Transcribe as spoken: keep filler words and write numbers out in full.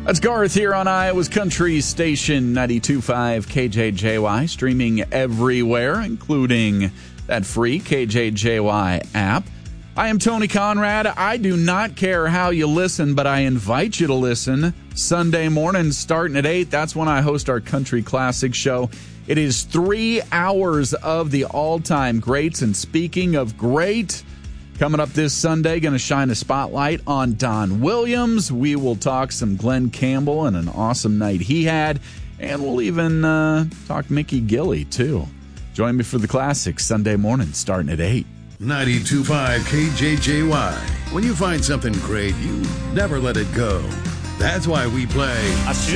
That's Garth here on Iowa's Country Station ninety-two point five K J J Y, streaming everywhere, including that free K J J Y app. I am Tony Conrad. I do not care how you listen, but I invite you to listen. Sunday mornings starting at eight, that's when I host our Country Classic show. It is three hours of the all-time greats, and speaking of great, coming up this Sunday, going to shine a spotlight on Don Williams. We will talk some Glenn Campbell and an awesome night he had. And we'll even uh, talk Mickey Gilley, too. Join me for the Classics Sunday morning, starting at eight. ninety-two point five K J J Y. When you find something great, you never let it go. That's why we play...